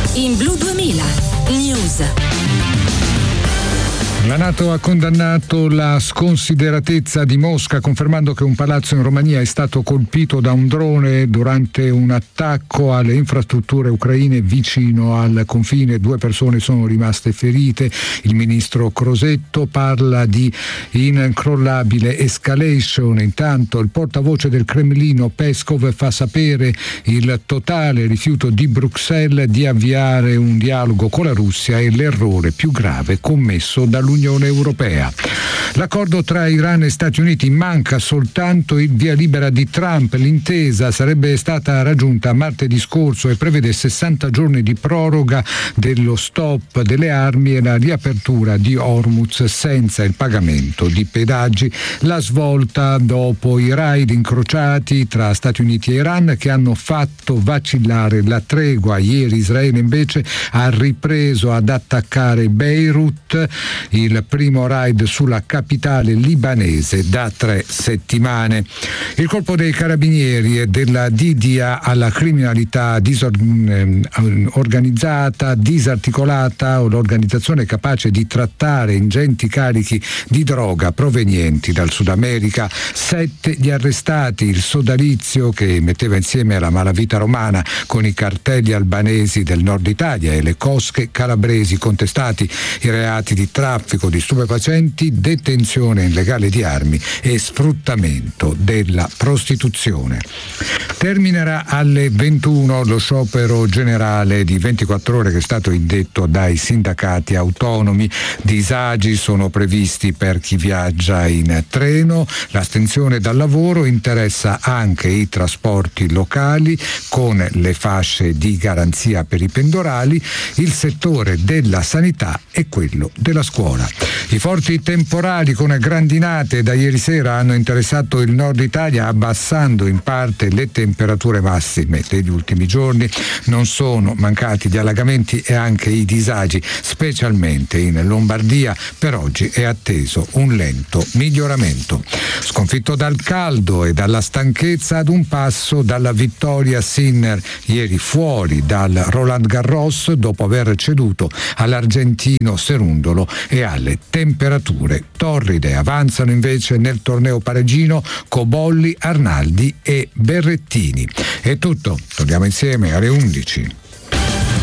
in Blu 2000 News. La NATO ha condannato la sconsideratezza di Mosca, confermando che un palazzo in Romania è stato colpito da un drone durante un attacco alle infrastrutture ucraine vicino al confine. 2 persone sono rimaste ferite. Il ministro Crosetto parla di incrollabile escalation. Intanto il portavoce del Cremlino Peskov fa sapere il totale rifiuto di Bruxelles di avviare un dialogo con la Russia e l'errore più grave commesso dall'Unione Europea. L'accordo tra Iran e Stati Uniti, manca soltanto il via libera di Trump. L'intesa sarebbe stata raggiunta martedì scorso e prevede 60 giorni di proroga dello stop delle armi e la riapertura di Hormuz senza il pagamento di pedaggi. La svolta dopo i raid incrociati tra Stati Uniti e Iran che hanno fatto vacillare la tregua. Ieri Israele invece ha ripreso ad attaccare Beirut, il primo raid sulla capitale libanese da 3 settimane. Il colpo dei carabinieri e della DDA alla criminalità organizzata, disarticolata, o l'organizzazione capace di trattare ingenti carichi di droga provenienti dal Sud America. 7 gli arrestati, il sodalizio che metteva insieme la malavita romana con i cartelli albanesi del nord Italia e le cosche calabresi, contestati i reati di traffico di stupefacenti, detenzione illegale di armi e sfruttamento della prostituzione. Terminerà alle 21 lo sciopero generale di 24 ore che è stato indetto dai sindacati autonomi. Disagi sono previsti per chi viaggia in treno. L'astensione dal lavoro interessa anche i trasporti locali con le fasce di garanzia per i pendolari, il settore della sanità e quello della scuola. I forti temporali con grandinate da ieri sera hanno interessato il nord Italia, abbassando in parte le temperature massime degli ultimi giorni. Non sono mancati gli allagamenti e anche i disagi, specialmente in Lombardia. Per oggi è atteso un lento miglioramento. Sconfitto dal caldo e dalla stanchezza, ad un passo dalla vittoria Sinner ieri fuori dal Roland Garros dopo aver ceduto all'argentino Cerundolo e alle temperature torride. Avanzano invece nel torneo parigino Cobolli, Arnaldi e Berrettini. È tutto, torniamo insieme alle 11.